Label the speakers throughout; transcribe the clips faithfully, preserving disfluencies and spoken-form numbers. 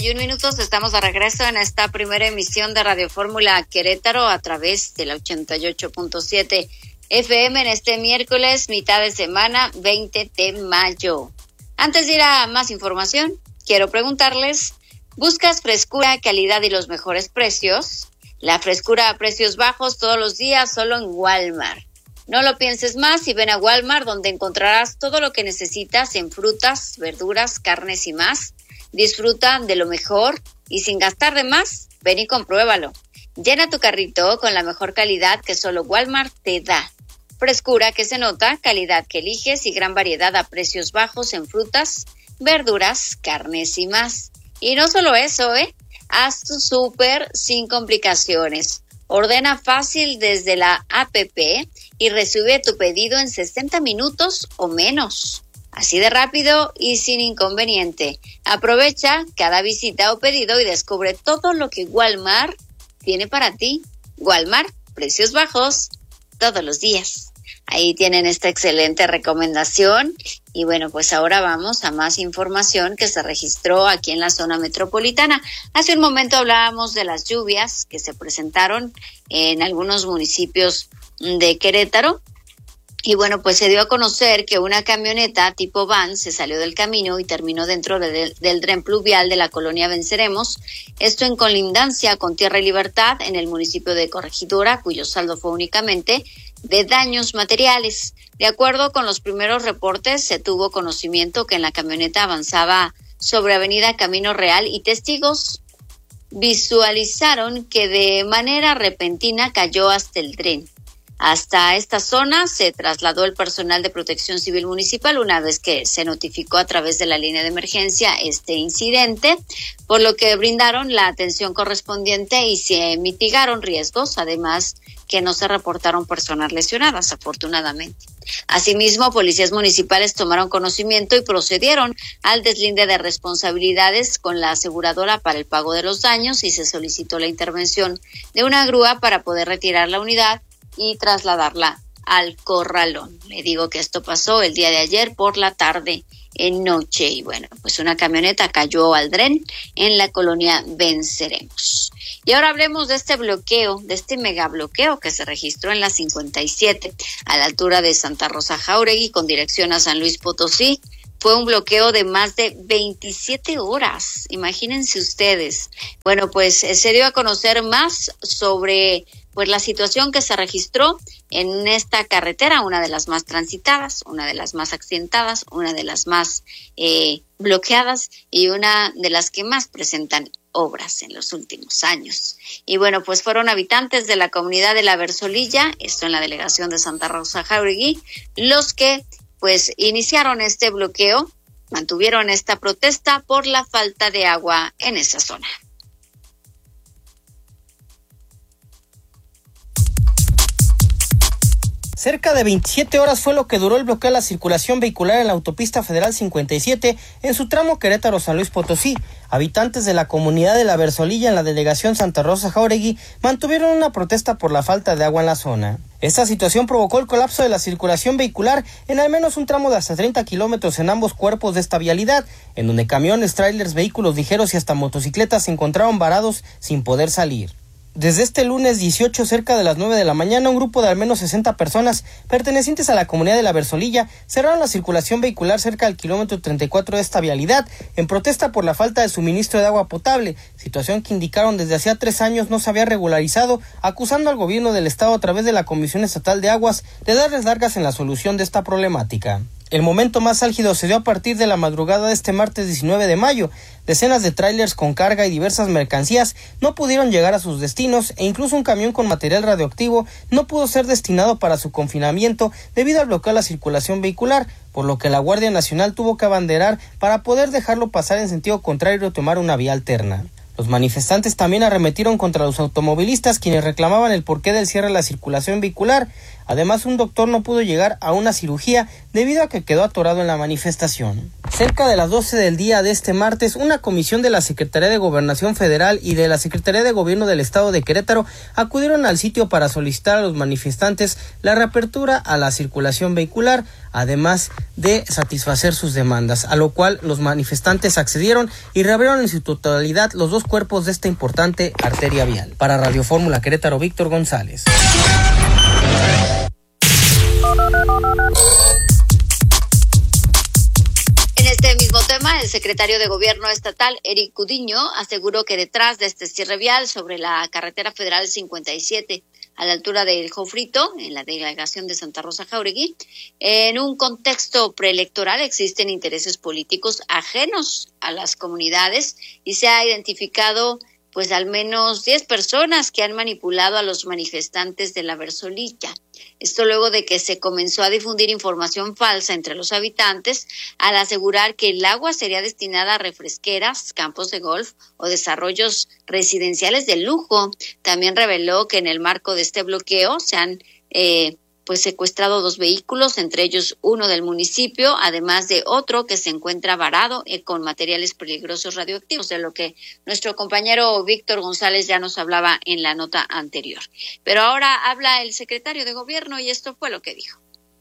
Speaker 1: y un minutos, estamos de regreso en esta primera emisión de Radio Fórmula Querétaro a través de la ochenta y ocho punto siete F M en este miércoles, mitad de semana, veinte de mayo. Antes de ir a más información, quiero preguntarles, ¿buscas frescura, calidad y los mejores precios? La frescura a precios bajos todos los días solo en Walmart. No lo pienses más y ven a Walmart, donde encontrarás todo lo que necesitas en frutas, verduras, carnes y más. Disfruta de lo mejor y sin gastar de más, ven y compruébalo. Llena tu carrito con la mejor calidad que solo Walmart te da. Frescura que se nota, calidad que eliges y gran variedad a precios bajos en frutas, verduras, carnes y más. Y no solo eso, ¿eh? Haz tu súper sin complicaciones. Ordena fácil desde la app y recibe tu pedido en sesenta minutos o menos. Así de rápido y sin inconveniente. Aprovecha cada visita o pedido y descubre todo lo que Walmart tiene para ti. Walmart, precios bajos todos los días. Ahí tienen esta excelente recomendación. Y bueno, pues ahora vamos a más información que se registró aquí en la zona metropolitana. Hace un momento hablábamos de las lluvias que se presentaron en algunos municipios de Querétaro. Y bueno, pues se dio a conocer que una camioneta tipo van se salió del camino y terminó dentro de, del dren pluvial de la colonia Venceremos. Esto en colindancia con Tierra y Libertad en el municipio de Corregidora, cuyo saldo fue únicamente de daños materiales. De acuerdo con los primeros reportes, se tuvo conocimiento que en la camioneta avanzaba sobre Avenida Camino Real y testigos visualizaron que de manera repentina cayó hasta el dren. Hasta esta zona se trasladó el personal de Protección Civil Municipal una vez que se notificó a través de la línea de emergencia este incidente, por lo que brindaron la atención correspondiente y se mitigaron riesgos, además que no se reportaron personas lesionadas, afortunadamente. Asimismo, policías municipales tomaron conocimiento y procedieron al deslinde de responsabilidades con la aseguradora para el pago de los daños y se solicitó la intervención de una grúa para poder retirar la unidad y trasladarla al corralón. Le digo que esto pasó el día de ayer por la tarde en noche y bueno, pues una camioneta cayó al dren en la colonia Venceremos. Y ahora hablemos de este bloqueo, de este mega bloqueo que se registró en la cincuenta y siete a la altura de Santa Rosa Jáuregui con dirección a San Luis Potosí. Fue un bloqueo de más de veintisiete horas, imagínense ustedes. Bueno, pues se dio a conocer más sobre pues la situación que se registró en esta carretera, una de las más transitadas, una de las más accidentadas, una de las más eh, bloqueadas y una de las que más presentan obras en los últimos años. Y bueno, pues fueron habitantes de la comunidad de La Versolilla, esto en la delegación de Santa Rosa Jáuregui, los que pues iniciaron este bloqueo, mantuvieron esta protesta por la falta de agua en esa zona.
Speaker 2: Cerca de veintisiete horas fue lo que duró el bloqueo a la circulación vehicular en la autopista federal cincuenta y siete en su tramo Querétaro-San Luis Potosí. Habitantes de la comunidad de La Versolilla en la delegación Santa Rosa Jáuregui mantuvieron una protesta por la falta de agua en la zona. Esta situación provocó el colapso de la circulación vehicular en al menos un tramo de hasta treinta kilómetros en ambos cuerpos de esta vialidad, en donde camiones, trailers, vehículos ligeros y hasta motocicletas se encontraron varados sin poder salir. Desde este lunes dieciocho, cerca de las nueve de la mañana, un grupo de al menos sesenta personas pertenecientes a la comunidad de La Versolilla cerraron la circulación vehicular cerca del kilómetro treinta y cuatro de esta vialidad en protesta por la falta de suministro de agua potable, situación que indicaron desde hacía tres años no se había regularizado, acusando al gobierno del estado a través de la Comisión Estatal de Aguas de darles largas en la solución de esta problemática. El momento más álgido se dio a partir de la madrugada de este martes diecinueve de mayo. Decenas de tráilers con carga y diversas mercancías no pudieron llegar a sus destinos e incluso un camión con material radioactivo no pudo ser destinado para su confinamiento debido al bloqueo a la circulación vehicular, por lo que la Guardia Nacional tuvo que abanderar para poder dejarlo pasar en sentido contrario y tomar una vía alterna. Los manifestantes también arremetieron contra los automovilistas, quienes reclamaban el porqué del cierre de la circulación vehicular. Además, un doctor no pudo llegar a una cirugía debido a que quedó atorado en la manifestación. Cerca de las doce del día de este martes, una comisión de la Secretaría de Gobernación Federal y de la Secretaría de Gobierno del Estado de Querétaro acudieron al sitio para solicitar a los manifestantes la reapertura a la circulación vehicular, además de satisfacer sus demandas, a lo cual los manifestantes accedieron y reabrieron en su totalidad los dos cuerpos de esta importante arteria vial. Para Radio Fórmula Querétaro, Víctor González.
Speaker 1: En este mismo tema, el secretario de Gobierno estatal, Eric Gudiño, aseguró que detrás de este cierre vial sobre la carretera federal cincuenta y siete, a la altura del Jofrito, en la delegación de Santa Rosa Jáuregui, en un contexto preelectoral existen intereses políticos ajenos a las comunidades y se ha identificado pues al menos diez personas que han manipulado a los manifestantes de la Versolilla. Esto luego de que se comenzó a difundir información falsa entre los habitantes al asegurar que el agua sería destinada a refresqueras, campos de golf o desarrollos residenciales de lujo. También reveló que en el marco de este bloqueo se han eh, pues secuestrado dos vehículos, entre ellos uno del municipio, además de otro que se encuentra varado eh, con materiales peligrosos radioactivos, de lo que nuestro compañero Víctor González ya nos hablaba en la nota anterior. Pero ahora habla el secretario de Gobierno y esto fue lo que dijo.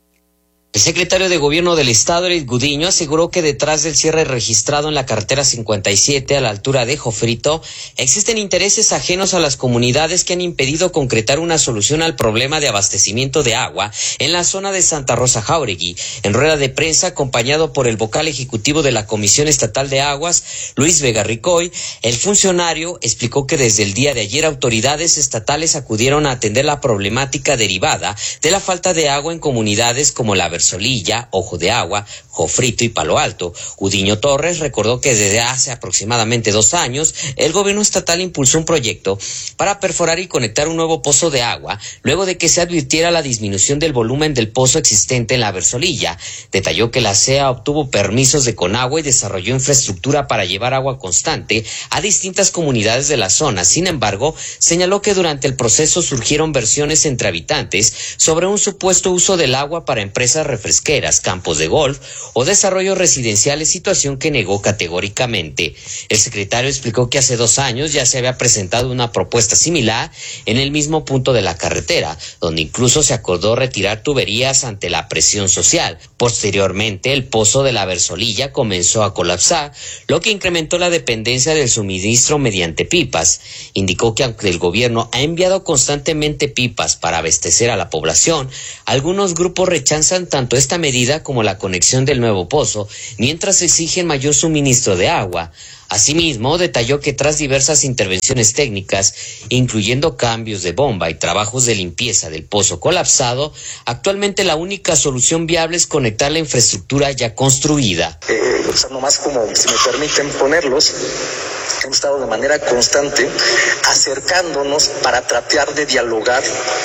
Speaker 3: El secretario de Gobierno del Estado, Eric Gudiño, aseguró que detrás del cierre registrado en la carretera cincuenta y siete a la altura de Jofrito, existen intereses ajenos a las comunidades que han impedido concretar una solución al problema de abastecimiento de agua en la zona de Santa Rosa Jáuregui. En rueda de prensa, acompañado por el vocal ejecutivo de la Comisión Estatal de Aguas, Luis Vega Ricoy, el funcionario explicó que desde el día de ayer autoridades estatales acudieron a atender la problemática derivada de la falta de agua en comunidades como la Versolilla, Ojo de Agua, Jofrito y Palo Alto. Gudiño Torres recordó que desde hace aproximadamente dos años el gobierno estatal impulsó un proyecto para perforar y conectar un nuevo pozo de agua luego de que se advirtiera la disminución del volumen del pozo existente en la Versolilla. Detalló que la C E A obtuvo permisos de Conagua y desarrolló infraestructura para llevar agua constante a distintas comunidades de la zona. Sin embargo, señaló que durante el proceso surgieron versiones entre habitantes sobre un supuesto uso del agua para empresas refresqueras, campos de golf o desarrollos residenciales, situación que negó categóricamente. El secretario explicó que hace dos años ya se había presentado una propuesta similar en el mismo punto de la carretera, donde incluso se acordó retirar tuberías ante la presión social. Posteriormente, el pozo de la Versolilla comenzó a colapsar, lo que incrementó la dependencia del suministro mediante pipas. Indicó que aunque el gobierno ha enviado constantemente pipas para abastecer a la población, algunos grupos rechazan tanto esta medida como la conexión del nuevo pozo, mientras exigen mayor suministro de agua. Asimismo, detalló que tras diversas intervenciones técnicas, incluyendo cambios de bomba y trabajos de limpieza del pozo colapsado, actualmente la única solución viable es conectar la infraestructura ya construida.
Speaker 4: Eh, o sea, nomás como, si me permiten ponerlos, hemos estado de manera constante acercándonos para tratar de dialogar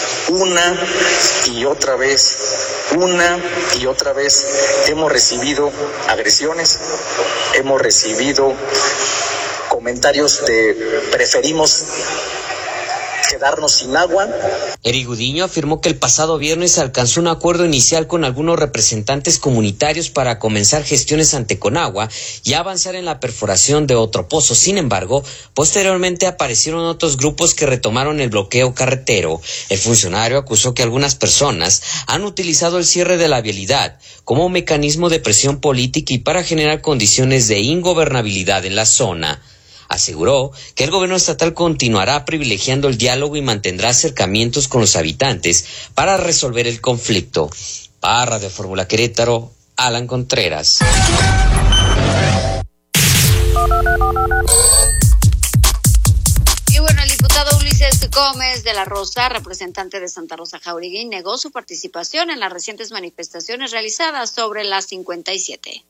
Speaker 4: una y otra vez, una y otra vez. Hemos recibido agresiones, hemos recibido comentarios de preferimos quedarnos sin agua.
Speaker 3: Eric Gudiño afirmó que el pasado viernes se alcanzó un acuerdo inicial con algunos representantes comunitarios para comenzar gestiones ante Conagua y avanzar en la perforación de otro pozo. Sin embargo, posteriormente aparecieron otros grupos que retomaron el bloqueo carretero. El funcionario acusó que algunas personas han utilizado el cierre de la vialidad como mecanismo de presión política y para generar condiciones de ingobernabilidad en la zona. Aseguró que el gobierno estatal continuará privilegiando el diálogo y mantendrá acercamientos con los habitantes para resolver el conflicto. Para Radio Fórmula Querétaro, Alan Contreras.
Speaker 1: Y bueno, el diputado Ulises Gómez de la Rosa, representante de Santa Rosa Jáuregui, negó su participación en las recientes manifestaciones realizadas sobre la cincuenta y siete.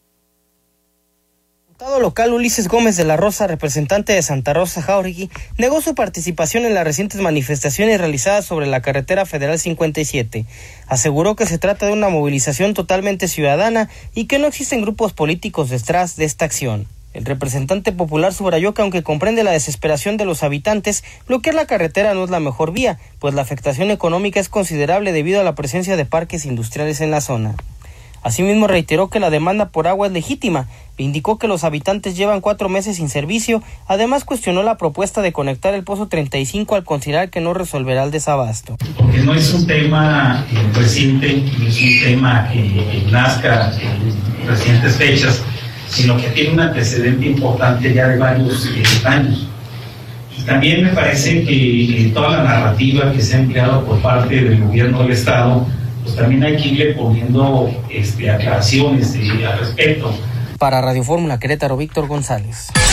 Speaker 2: El diputado local Ulises Gómez de la Rosa, representante de Santa Rosa Jáuregui, negó su participación en las recientes manifestaciones realizadas sobre la carretera federal cincuenta y siete. Aseguró que se trata de una movilización totalmente ciudadana y que no existen grupos políticos detrás de esta acción. El representante popular subrayó que aunque comprende la desesperación de los habitantes, bloquear la carretera no es la mejor vía, pues la afectación económica es considerable debido a la presencia de parques industriales en la zona. Asimismo, reiteró que la demanda por agua es legítima, e indicó que los habitantes llevan cuatro meses sin servicio. Además, cuestionó la propuesta de conectar el Pozo treinta y cinco al considerar que no resolverá el desabasto.
Speaker 5: Porque no es un tema eh, reciente, no es un tema que eh, nazca en recientes fechas, sino que tiene un antecedente importante ya de varios eh, años. Y también me parece que eh, toda la narrativa que se ha empleado por parte del gobierno del Estado, pues también hay que irle poniendo este, aclaraciones eh, al respecto.
Speaker 2: Para Radio Fórmula Querétaro, Víctor González.